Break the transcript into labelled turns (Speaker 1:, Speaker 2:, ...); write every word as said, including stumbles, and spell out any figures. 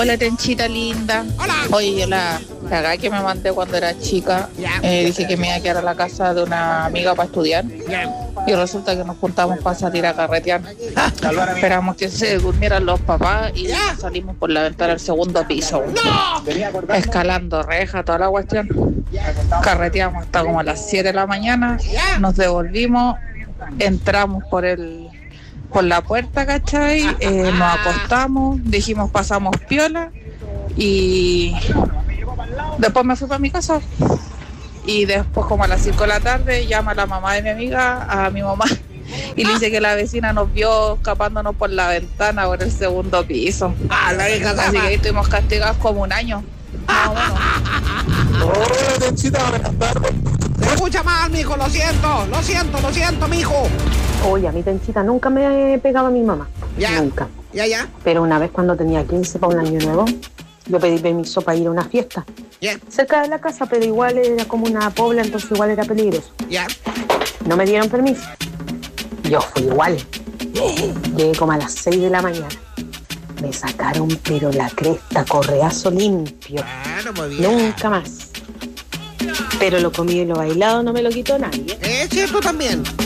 Speaker 1: Hola, Tenchita linda.
Speaker 2: Hola.
Speaker 1: Oye, yo la cagá que me mandé cuando era chica, eh, dije que me iba a quedar a la casa de una amiga para estudiar. Y resulta que nos juntamos para salir a carretear. Esperamos que se durmieran los papás y salimos por la ventana del segundo piso. ¡No! Escalando reja, toda la cuestión. Carreteamos hasta como a las siete de la mañana. Nos devolvimos, entramos por el por la puerta, ¿cachai? Eh, nos acostamos, dijimos pasamos piola y después me fui para mi casa. Y después, como a las cinco de la tarde, llama la mamá de mi amiga a mi mamá y le dice que la vecina nos vio escapándonos por la ventana por el segundo piso.
Speaker 2: Ah, la hija.
Speaker 1: Así que ahí estuvimos castigados como un año. Más o menos.
Speaker 3: Hola, Tenchita, buenas tardes.
Speaker 2: Se escucha mal, mijo, lo siento, lo siento, lo siento, mijo.
Speaker 4: Oye, a mi Tenchita nunca me he pegado a mi mamá.
Speaker 2: Ya.
Speaker 4: Nunca.
Speaker 2: Ya, ya.
Speaker 4: Pero una vez cuando tenía quince para un año nuevo, yo pedí permiso para ir a una fiesta.
Speaker 2: Ya.
Speaker 4: Cerca de la casa, pero igual era como una pobla, entonces igual era peligroso.
Speaker 2: Ya.
Speaker 4: No me dieron permiso. Yo fui igual. Llegué como a las seis de la mañana. Me sacaron, pero la cresta, correazo limpio.
Speaker 2: Claro, muy bien.
Speaker 4: Nunca más. Pero lo comido y lo bailado no me lo quitó nadie.
Speaker 2: Es cierto también.